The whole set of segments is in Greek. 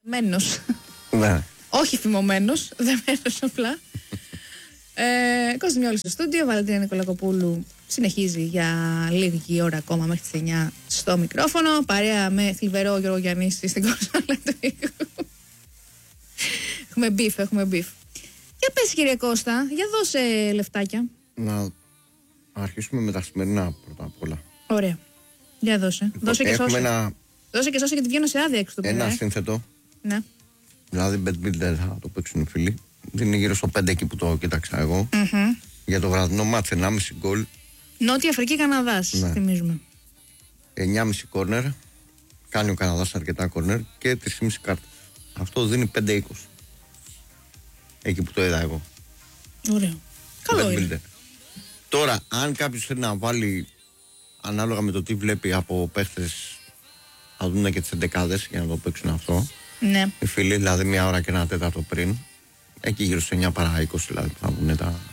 Μένος. Ναι. Όχι φημωμένος, δεμένος απλά. Κώστα Μιώλης στο στούντιο, Βαλεντίνα Νικολακοπούλου συνεχίζει για λίγη ώρα ακόμα μέχρι τις 9 στο μικρόφωνο, παρέα με θλιβερό Γιώργο Γιαννίση στην κονσόλα του ήχου. Έχουμε μπιφ. Για πες κύριε Κώστα, για δώσε λεφτάκια. Να αρχίσουμε με τα σημερινά πρώτα απ' όλα. Ωραία. Για δώσε. Δώσε και σώσε. Δώσε και σώσε γιατί βγαίνω σε άδεια έξω το πρωί. Ένα σύνθετο. Ναι. Δηλαδή bet builder θα το παίξουν οι φίλοι. Δεν είναι γύρω στο 5 εκεί που το κοίταξα εγώ. Για το βραδινό μάτς 1,5 γκολ. Νότια Αφρική Καναδάς, ναι. Θυμίζουμε. 9,5 κόρνερ. Κάνει ο Καναδάς αρκετά κόρνερ και 3,5 κάρτες. Αυτό δίνει 5-20. Εκεί που το είδα εγώ. Ωραίο. Καλό είναι. Τώρα, αν κάποιος θέλει να βάλει ανάλογα με το τι βλέπει από παίχτες, θα δουν και τις 11 για να το παίξουν αυτό. Ναι. Οι φίλοι, δηλαδή 1 ώρα και 1 τέταρτο πριν. Εκεί γύρω σε 9 παρά 20, δηλαδή που θα βγουν τα.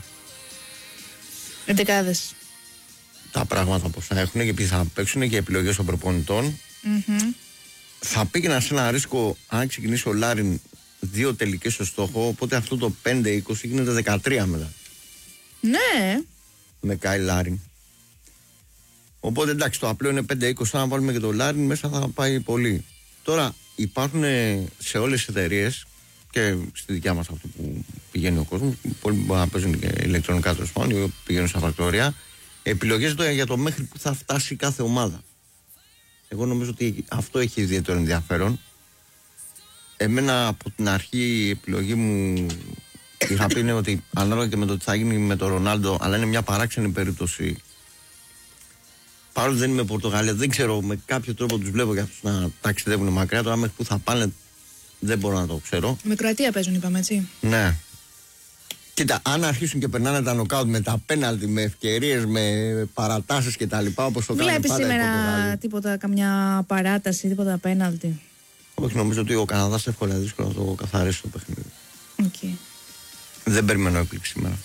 11. Τα πράγματα που θα έχουν και θα παίξουν και επιλογές των προπονητών. Θα πήγαινα σε ένα ρίσκο αν ξεκινήσει ο Λάριν 2 τελικές στο στόχο. Οπότε αυτό το 5-20 γίνεται 13 μετά. Ναι. Με Κάι Λάριν. Οπότε εντάξει, το απλό είναι 5-20. Αν βάλουμε και το Λάριν μέσα θα πάει πολύ. Τώρα υπάρχουν σε όλες τις εταιρείες και στη δικιά μας αυτό που πηγαίνει ο κόσμος. Πολλοί μπορεί να παίζουν και ηλεκτρονικά τέλος πάντων ή πηγαίνουν στα φακτόρια. Επιλογές για το μέχρι που θα φτάσει κάθε ομάδα. Εγώ νομίζω ότι αυτό έχει ιδιαίτερο ενδιαφέρον. Εμένα από την αρχή η επιλογή μου είχα πει είναι ότι ανάλογα και με το τι θα γίνει με τον Ρονάλντο, αλλά είναι μια παράξενη περίπτωση. Παρόλο που δεν είμαι Πορτογαλία, δεν ξέρω με κάποιο τρόπο τους βλέπω για αυτούς να ταξιδεύουν μακριά. Τώρα μέχρι που θα πάνε δεν μπορώ να το ξέρω. Με Κροατία παίζουν, είπαμε έτσι. Ναι. Κοίτα, αν αρχίσουν και περνάνε τα νοκάουτ με τα πέναλτι, με ευκαιρίες, με παρατάσεις κτλ. Όπως το κάνουν βλέπεις πάντα σήμερα τίποτα, καμιά παράταση, τίποτα πέναλτι? Όχι, νομίζω ότι ο Καναδάς εύκολα δύσκολο να το καθαρίσει το παιχνίδι. Okay. Δεν περιμένω έκπληξη σήμερα.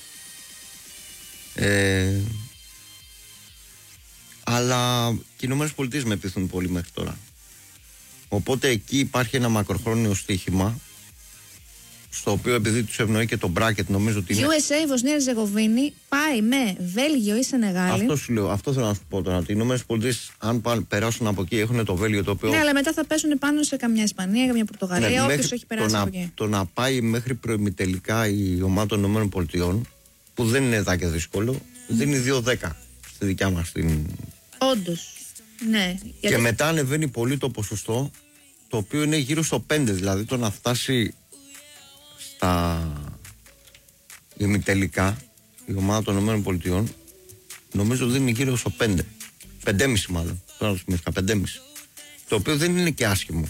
Αλλά και οι ΗΠΑ με πείθουν πολύ μέχρι τώρα. Οπότε εκεί υπάρχει ένα μακροχρόνιο στοίχημα, στο οποίο επειδή τους ευνοεί και το bracket, νομίζω ότι είναι. USA, Βοσνία Ριζεγοβίνη, πάει με Βέλγιο ή Σενεγάλη. Αυτό σου λέω, αυτό θέλω να σου πω τώρα. Ότι οι ΗΠΑ, αν περάσουν από εκεί, έχουν το Βέλγιο το οποίο. Ναι, αλλά μετά θα πέσουν πάνω σε καμιά Ισπανία, καμιά Πορτογαλία, όποιος έχει περάσει από εκεί. Το να πάει μέχρι προημιτελικά η ομάδα των ΗΠΑ, που δεν είναι εδώ και δύσκολο, δίνει 2-10 στη δικιά μας την. Όντως. Ναι. Και μετά ανεβαίνει πολύ το ποσοστό, το οποίο είναι γύρω στο 5, δηλαδή το να φτάσει στα ημιτελικά η ομάδα των ΗΠΑ, νομίζω ότι είναι γύρω στο 5. 5,5 μάλλον. Τώρα το θυμήθηκα, 5,5. Το οποίο δεν είναι και άσχημο.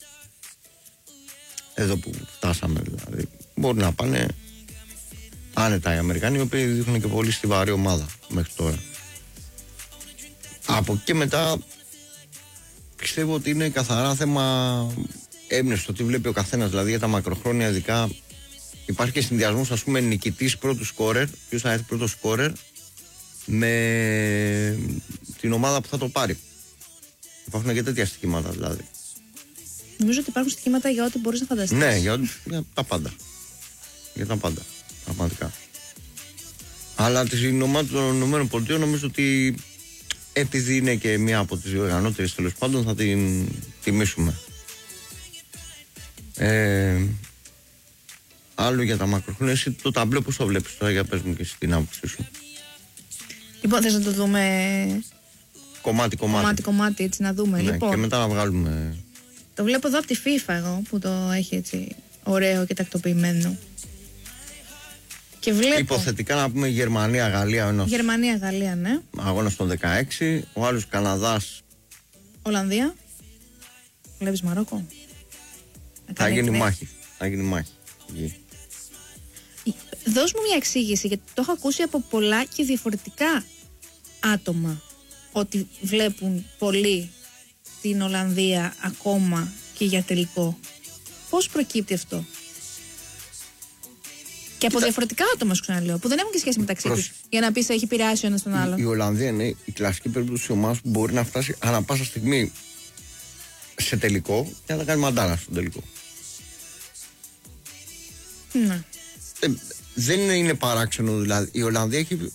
Εδώ που φτάσαμε δηλαδή. Μπορεί να πάνε άνετα οι Αμερικάνοι, οι οποίοι δείχνουν και πολύ στιβαρή ομάδα μέχρι τώρα. Από εκεί και μετά πιστεύω ότι είναι καθαρά θέμα έμπνευση το τι βλέπει ο καθένας. Δηλαδή για τα μακροχρόνια ειδικά υπάρχει και συνδυασμός, ας πούμε, νικητής πρώτου σκόρερ, ποιος θα έρθει πρώτο σκόρερ με την ομάδα που θα το πάρει. Υπάρχουν και τέτοια στοιχήματα δηλαδή. Νομίζω ότι υπάρχουν στοιχήματα για ό,τι μπορείς να φανταστείς. Ναι, για τα πάντα. Για τα πάντα, πραγματικά. Αλλά την ομάδα των ΗΠΑ νομίζω ότι επειδή είναι και μία από τις διοργανώτερες τέλος πάντων θα την τιμήσουμε. Άλλο για τα μακροχρόνια, εσύ το ταμπλό πώς το βλέπεις τώρα, για πες μου και εσύ την άποψή σου. Λοιπόν, θες να το δούμε κομμάτι, έτσι να δούμε. Ναι, λοιπόν, και μετά να βγάλουμε. Το βλέπω εδώ από τη FIFA εγώ που το έχει έτσι ωραίο και τακτοποιημένο. Και βλέπω. Υποθετικά να πούμε Γερμανία-Γαλλία. Γερμανία-Γαλλία, ναι. Αγώνας των 16. Ο άλλος Καναδάς. Ολλανδία. Βλέπεις Μαρόκο. Θα γίνει μάχη. Δώσ' μου μια εξήγηση, γιατί το έχω ακούσει από πολλά και διαφορετικά άτομα ότι βλέπουν πολύ την Ολλανδία ακόμα και για τελικό. Πώς προκύπτει αυτό? Και από διαφορετικά άτομα, σου ξαναλέω, που δεν έχουν και σχέση μεταξύ τους. Για να πεις έχει επηρεάσει ο ένας τον άλλον. Η Ολλανδία είναι η κλασική περίπτωση ομάδας που μπορεί να φτάσει ανά πάσα στιγμή σε τελικό και να τα κάνει μαντάρα στο τελικό. Ναι. Δεν είναι παράξενο δηλαδή. Η Ολλανδία έχει